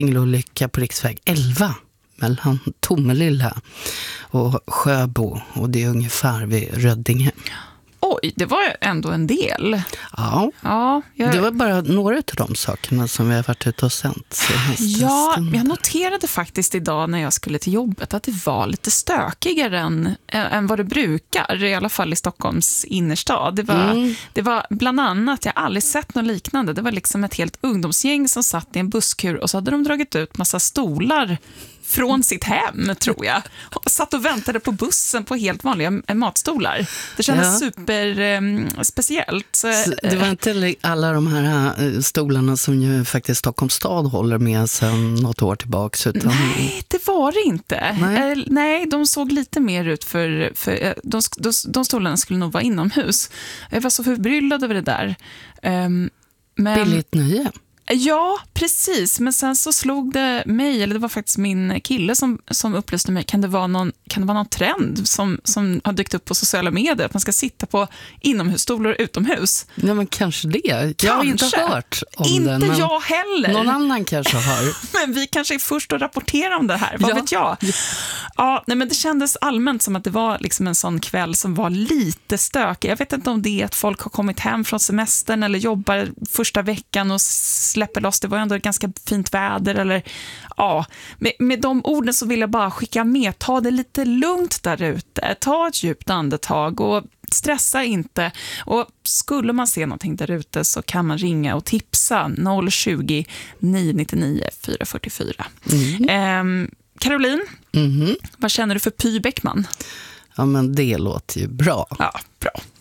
singelolycka på riksväg 11 mellan Tomelilla och Sjöbo, och det är ungefär vid Röddinge. Oj, det var ändå en del. Ja, det var bara några av de sakerna som vi har varit ute och sänt. Ja, jag noterade faktiskt idag när jag skulle till jobbet att det var lite stökigare än vad det brukar, i alla fall i Stockholms innerstad. Det var bland annat, jag har aldrig sett något liknande, det var liksom ett helt ungdomsgäng som satt i en busskur och så hade de dragit ut massa stolar från sitt hem, tror jag. Och satt och väntade på bussen på helt vanliga matstolar. Det kändes superspeciellt. Det var inte alla de här stolarna som ju faktiskt Stockholms stad håller med sedan något år tillbaka. Utan... Nej, det var det inte. Nej, de såg lite mer ut för de stolarna skulle nog vara inomhus. Jag var så förbryllad över det där. Men... Billigt nöje. Ja, precis. Men sen så slog det mig, eller det var faktiskt min kille som upplyste mig, kan det vara någon trend som har dykt upp på sociala medier, att man ska sitta på inomhusstolar utomhus? Ja, men kanske det. Kanske. Jag har inte hört om inte det. Inte jag heller. Någon annan kanske har. Men vi kanske är först att rapportera om det här, vad vet jag? Ja, nej, men det kändes allmänt som att det var liksom en sån kväll som var lite stökig. Jag vet inte om det är att folk har kommit hem från semestern eller jobbar första veckan och släpper loss. Det var ändå ett ganska fint väder. Eller, ja. Med de orden så vill jag bara skicka med. Ta det lite lugnt där ute. Ta ett djupt andetag och stressa inte. Och skulle man se någonting där ute så kan man ringa och tipsa 020 999 444. Caroline, vad känner du för Py Bäckman? Ja, men det låter ju bra. Ja, bra.